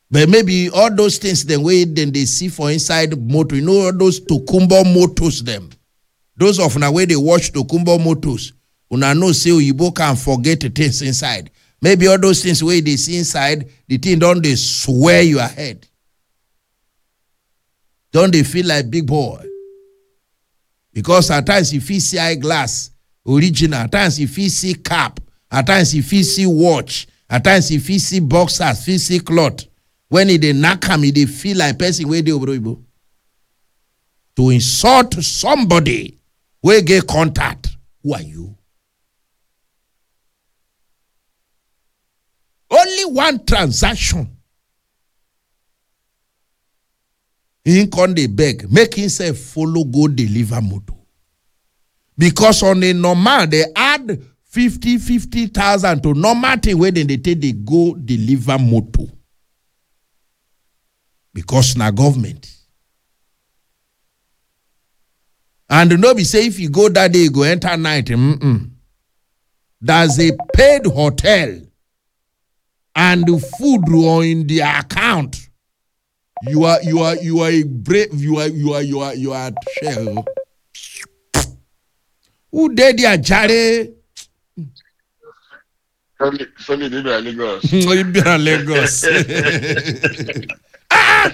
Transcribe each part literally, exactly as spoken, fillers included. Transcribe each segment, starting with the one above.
But maybe all those things then way then they see for inside motor, you know all those Tokumbo motors them. Those of the way they watch Tokumbo motors, una know say you can forget the things inside. Maybe all those things where they see inside, the thing don't they swear your head. Don't they feel like big boy? Because at times if you see eyeglass, original, at times if you see cap, at times if you see watch, at times if you see boxers, if you see cloth, when they knock him, they feel like person where they oboibo. To insult somebody, where get contact. Who are you? Only one transaction. He can they beg, make himself follow go deliver motor. Because on a normal, they add fifty, fifty thousand to normal thing where then they take they go deliver motor. Because na government. And no be say if you go that day, you go enter night. Mm-mm. There's a paid hotel and the food in the account. You are you are you are a brave you are you are you are you are shell. Who did ya jare? Sorry, sorry, they are Lagos. You be a Lagos. Ah!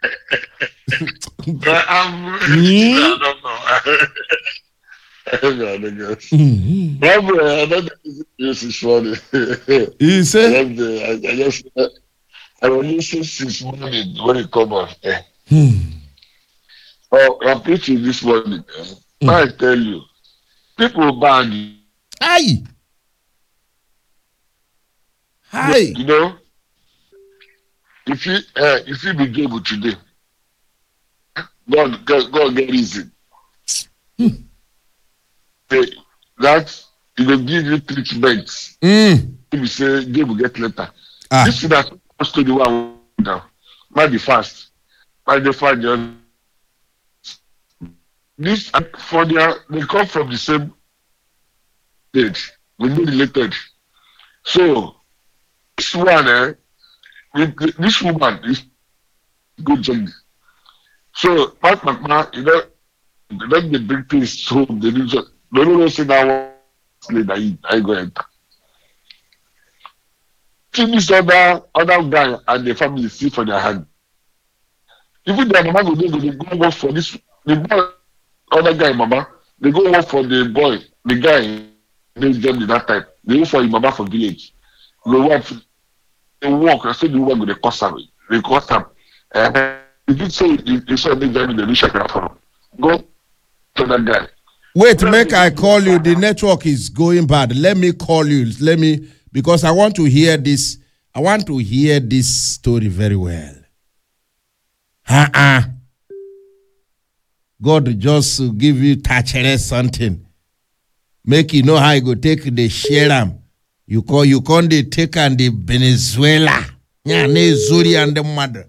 I'm, I don't know. I don't know Lagos. I don't this is funny. You say? I, I, I just I was listening since morning when it come on. Eh. Hmm. Oh, I'm preaching this morning. Eh. Hmm. I tell you, people ban you. Aye. Hi. You know, if you uh, if you be able today, God, God, God get easy. Hmm. Say, that he will give you treatments. Mm. If you say, God will get later. Ah. This is that to the one now. Might be fast. Might be fast. This for their they come from the same stage. We be related. So this one, eh, this woman is good journey. So Mark McMahon, you know, let the big things home. They need to no no no say now later I I go enter. See this other other guy and the family see for their hand. Even their mama go go they go work for this the boy other guy mama they go work for the boy the guy named Germany that time they work for his mama for village. They work they work I say the woman go they cost am they cost am. Uh, if you say you saw the Germany they do check out for go to that guy. Wait, make I call you. The network is going bad. Let me call you. Let me because I want to hear this. I want to hear this story very well. Uh-uh. God just give you touch something. Make you know how you go take the share. You call you call the take and the Venezuela. Yeah, ne Zuri and the mother.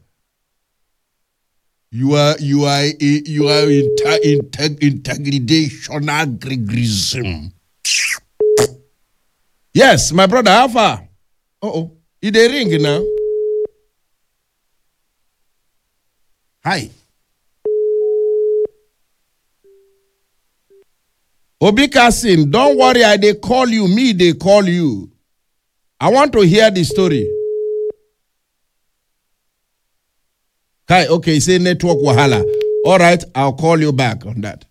You are you are you are integ integ integration agrigism. Yes, my brother Alpha. Uh oh, it a ring now. Hi. Obi Kasim, don't worry, I they call you, me they call you. I want to hear the story. Kai, okay, say network wahala. All right, I'll call you back on that.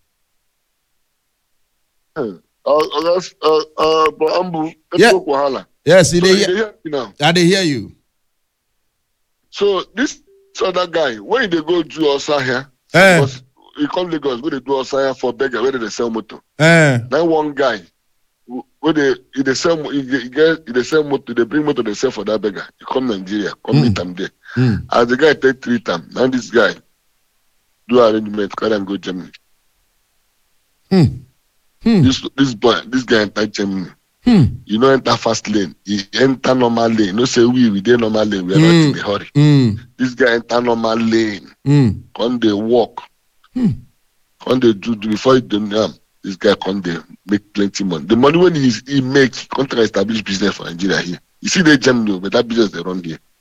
Uh, uh, uh, uh, but Ambu, Yeah. network wahala. Yes, So they you hear, hear me now. I they hear you. So this other guy, when they go do Osa here, Eh. because he come Lagos, where they do Osa here for beggar, where they sell motor. Eh, Then one guy, where they if they sell, if they get, if they sell motor, they bring motor, they sell for that beggar. He come Nigeria, come Mm. meet him there. mm, As the guy take three times, now this guy do arrangement, carry and go Germany. hmm, hmm, This this boy, this guy enter Germany. hmm, You know, enter fast lane. He enter normal lane. No say we we dey normal lane. We are not in a hurry. mm, This guy enter normal lane. mm, Come they walk. hmm. Come they do do- before he do um, this guy come they make plenty money. The money when he he make, he come try establish business for Nigeria here. You see they Germany, but that business they run here.